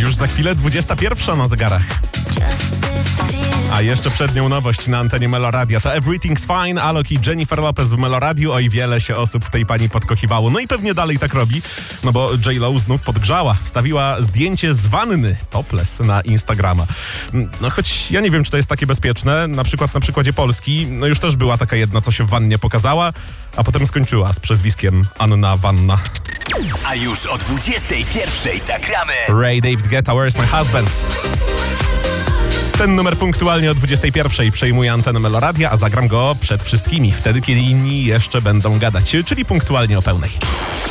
Już za chwilę 21 na zegarach. A jeszcze przed nią nowość na antenie Meloradia. To Everything's Fine, Alok i Jennifer Lopez w Meloradiu. Oj, wiele się osób w tej pani podkochiwało. No i pewnie dalej tak robi, no bo J.Lo znów podgrzała. Wstawiła zdjęcie z wanny topless na Instagrama. No choć ja nie wiem, czy to jest takie bezpieczne. Na przykład na przykładzie Polski, no już też była taka jedna, co się w wannie pokazała, a potem skończyła z przezwiskiem Anna Wanna. A już o 21 zagramy Ray David Guetta, Where's My Husband? Ten numer punktualnie o 21 przejmuje antenę Meloradia, a zagram go przed wszystkimi, wtedy kiedy inni jeszcze będą gadać, czyli punktualnie o pełnej.